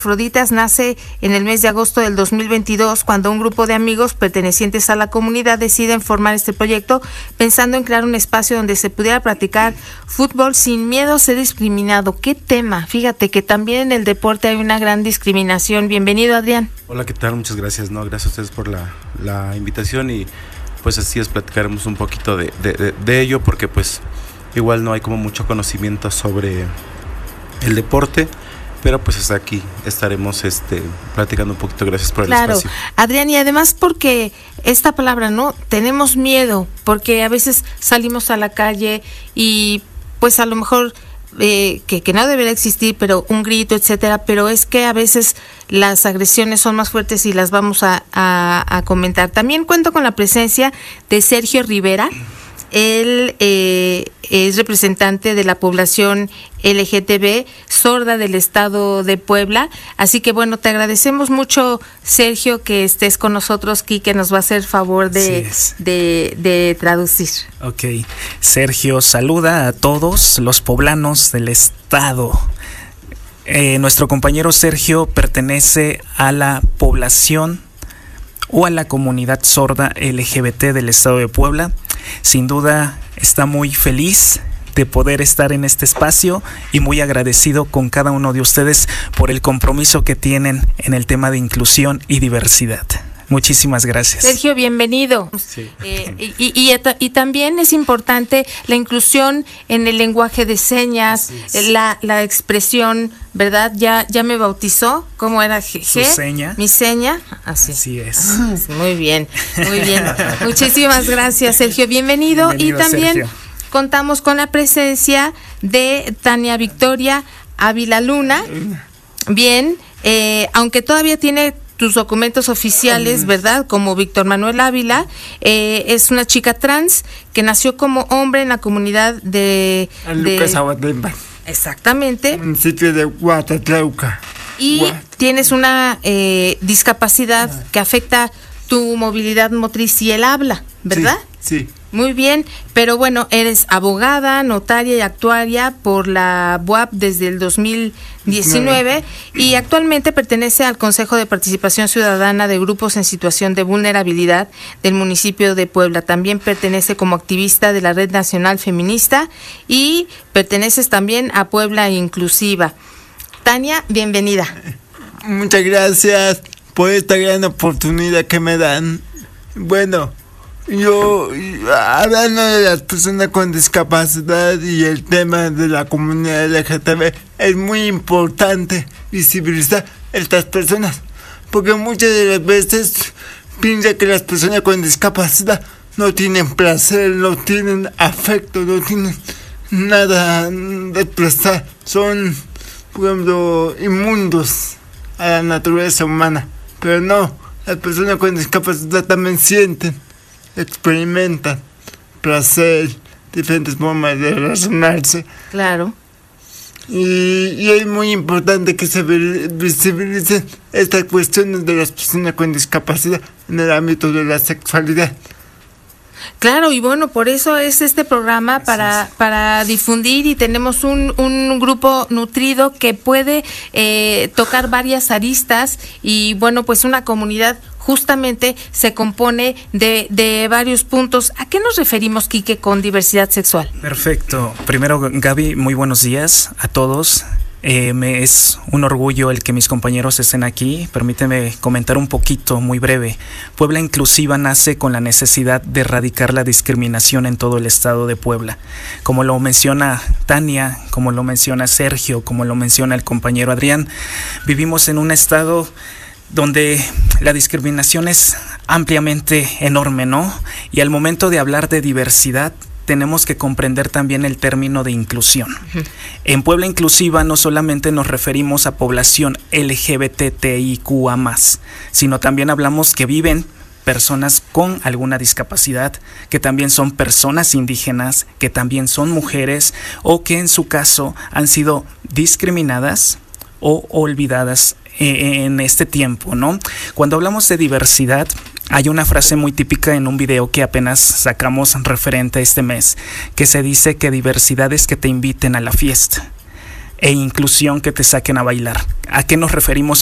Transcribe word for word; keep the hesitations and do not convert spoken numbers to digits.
Afroditas nace en el mes de agosto del dos mil veintidós, cuando un grupo de amigos pertenecientes a la comunidad deciden formar este proyecto pensando en crear un espacio donde se pudiera practicar fútbol sin miedo a ser discriminado. ¿Qué tema? Fíjate que también en el deporte hay una gran discriminación. Bienvenido, Adrián. Hola, ¿qué tal? Muchas gracias. No, gracias a ustedes por la, la invitación y pues así es, platicaremos un poquito de, de, de, de ello, porque pues igual no hay como mucho conocimiento sobre el deporte. Pero pues hasta aquí estaremos este, platicando un poquito. Gracias por el claro, espacio. Adrián, y además porque esta palabra, ¿no? Tenemos miedo, porque a veces salimos a la calle y pues a lo mejor eh, que, que no debería existir, pero un grito, etcétera, pero es que a veces las agresiones son más fuertes y las vamos a, a, a comentar. También cuento con la presencia de Sergio Rivera. Él eh, es representante de la población L G T B sorda del estado de Puebla. Así que bueno, te agradecemos mucho, Sergio, que estés con nosotros aquí, que nos va a hacer favor de, de, de traducir. Ok, Sergio saluda a todos los poblanos del estado. Eh, nuestro compañero Sergio pertenece a la población o a la comunidad sorda L G B T del estado de Puebla. Sin duda está muy feliz de poder estar en este espacio y muy agradecido con cada uno de ustedes por el compromiso que tienen en el tema de inclusión y diversidad. Muchísimas gracias. Sergio, bienvenido. Sí. Eh, y, y, y, y también es importante la inclusión en el lenguaje de señas, la, la expresión, ¿verdad? Ya, ya me bautizó. ¿Cómo era? G, Su seña. Mi seña. Así, Así es. Ah, muy bien, muy bien. Muchísimas gracias, Sergio. Bienvenido. Bienvenido, y también Sergio. Contamos con la presencia de Tania Victoria Ávila Luna. Bien, eh, aunque todavía tiene tus documentos oficiales, ¿verdad? Como Víctor Manuel Ávila, eh, es una chica trans que nació como hombre en la comunidad de... Lucas Aguatempa. Exactamente. Municipio de Huatatlauca. Y Guat. tienes una eh, discapacidad ah. que afecta tu movilidad motriz y el habla, ¿verdad? Sí, sí. Muy bien, pero bueno, eres abogada, notaria y actuaria por la B U A P desde el dos mil diecinueve y actualmente pertenece al Consejo de Participación Ciudadana de Grupos en Situación de Vulnerabilidad del municipio de Puebla. También pertenece como activista de la Red Nacional Feminista y perteneces también a Puebla Inclusiva. Tania, bienvenida. Muchas gracias por esta gran oportunidad que me dan. Bueno, yo, hablando de las personas con discapacidad y el tema de la comunidad L G B T, es muy importante visibilizar a estas personas, porque muchas de las veces piensa que las personas con discapacidad no tienen placer, no tienen afecto, no tienen nada de expresar, son, por ejemplo, inmundos a la naturaleza humana, pero no, las personas con discapacidad también sienten, experimentan placer, diferentes formas de relacionarse. Claro. Y, y es muy importante que se visibilicen estas cuestiones de las personas con discapacidad en el ámbito de la sexualidad. Claro, y bueno, por eso es este programa, para, para difundir, y tenemos un, un grupo nutrido que puede eh, tocar varias aristas, y bueno, pues una comunidad justamente se compone de, de varios puntos. ¿A qué nos referimos, Quique, con diversidad sexual? Perfecto. Primero, Gaby, muy buenos días a todos. Eh, me es un orgullo el que mis compañeros estén aquí. Permíteme comentar un poquito, muy breve. Puebla Inclusiva nace con la necesidad de erradicar la discriminación en todo el estado de Puebla. Como lo menciona Tania, como lo menciona Sergio, como lo menciona el compañero Adrián, vivimos en un estado donde la discriminación es ampliamente enorme, ¿no? Y al momento de hablar de diversidad, tenemos que comprender también el término de inclusión. Uh-huh. En Puebla Inclusiva no solamente nos referimos a población L G B T I Q A más, sino también hablamos que viven personas con alguna discapacidad, que también son personas indígenas, que también son mujeres o que en su caso han sido discriminadas o olvidadas en este tiempo, ¿no? Cuando hablamos de diversidad, hay una frase muy típica en un video que apenas sacamos referente a este mes, que se dice que diversidad es que te inviten a la fiesta. e inclusión que te saquen a bailar. ¿A qué nos referimos